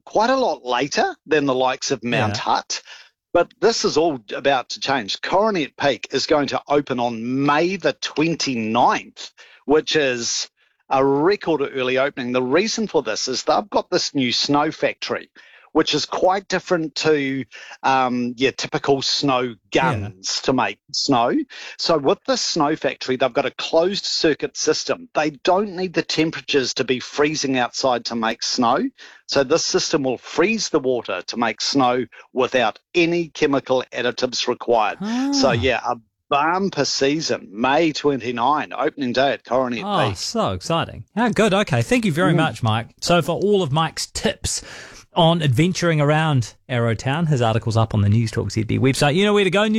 quite a lot later than the likes of Mount Hutt. But this is all about to change. Coronet Peak is going to open on May the 29th, which is a record early opening. The reason for this is they've got this new snow factory, which is quite different to your typical snow guns to make snow. So with this snow factory, they've got a closed circuit system. They don't need the temperatures to be freezing outside to make snow. So this system will freeze the water to make snow without any chemical additives required. So a bumper season, May 29, opening day at Coronet Peak. Oh, so exciting. Oh, good. Okay. Thank you very much, Mike. So for all of Mike's tips on adventuring around Arrowtown, his article's up on the News Talk ZB website. You know where to go,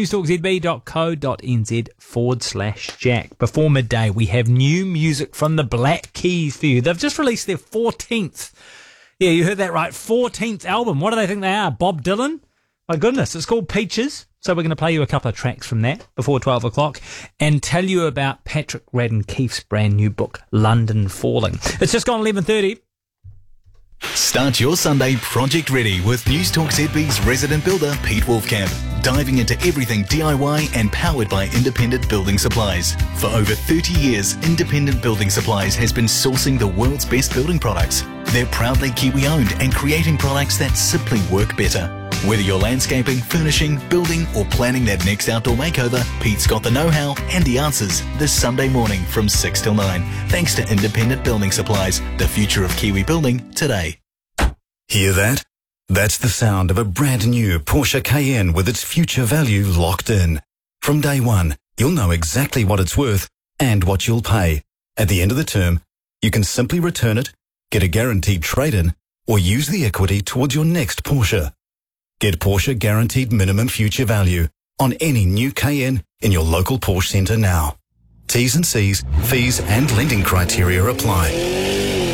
newstalkzb.co.nz/Jack. Before midday, we have new music from the Black Keys for you. They've just released their 14th. Yeah, you heard that right. 14th album. What do they think they are? Bob Dylan? My goodness, it's called Peaches. So we're going to play you a couple of tracks from that before 12 o'clock and tell you about Patrick Radden Keefe's brand new book, London Falling. It's just gone 11:30. Start your Sunday project ready with News Talk ZB's resident builder, Pete Wolfcamp. Diving into everything DIY and powered by Independent Building Supplies. For over 30 years, Independent Building Supplies has been sourcing the world's best building products. They're proudly Kiwi-owned and creating products that simply work better. Whether you're landscaping, furnishing, building, or planning that next outdoor makeover, Pete's got the know-how and the answers this Sunday morning from 6 till 9. Thanks to Independent Building Supplies, the future of Kiwi building today. Hear that? That's the sound of a brand new Porsche Cayenne with its future value locked in. From day one, you'll know exactly what it's worth and what you'll pay. At the end of the term, you can simply return it, get a guaranteed trade-in, or use the equity towards your next Porsche. Get Porsche Guaranteed Minimum Future Value on any new Cayenne in your local Porsche centre now. T's and C's, fees and lending criteria apply.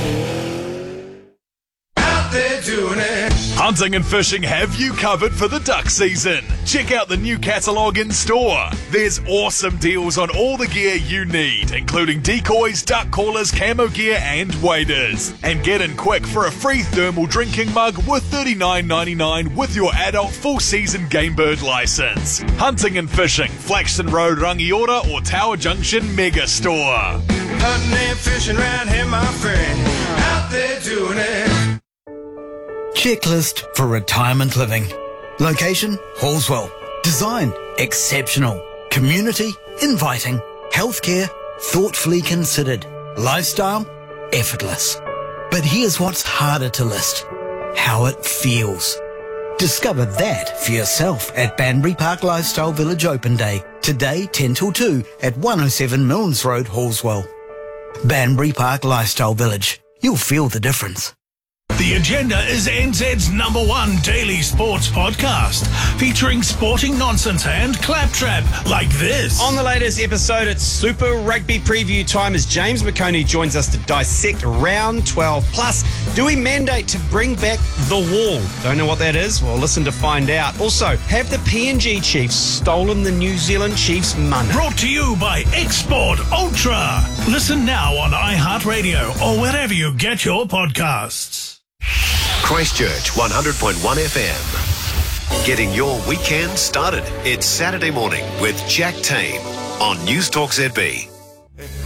Hunting and fishing have you covered for the duck season. Check out the new catalogue in store. There's awesome deals on all the gear you need, including decoys, duck callers, camo gear and waders. And get in quick for a free thermal drinking mug with $39.99 with your adult full season Game Bird license. Hunting and fishing, Flaxton Road, Rangiora or Tower Junction Mega Store. Hunting and fishing round here, my friend, out there doing it. Checklist for retirement living. Location, Hallswell. Design, exceptional. Community, inviting. Healthcare, thoughtfully considered. Lifestyle, effortless. But here's what's harder to list. How it feels. Discover that for yourself at Banbury Park Lifestyle Village Open Day. Today, 10 till 2 at 107 Milnes Road, Hallswell. Banbury Park Lifestyle Village. You'll feel the difference. The Agenda is NZ's #1 daily sports podcast, featuring sporting nonsense and claptrap like this. On the latest episode, it's Super Rugby preview time as James McConey joins us to dissect round 12. Plus, do we mandate to bring back the wall? Don't know what that is? Well, listen to find out. Also, have the PNG Chiefs stolen the New Zealand Chiefs' money? Brought to you by Export Ultra. Listen now on iHeartRadio or wherever you get your podcasts. Christchurch 100.1 FM. Getting your weekend started. It's Saturday morning with Jack Tame on News Talk ZB.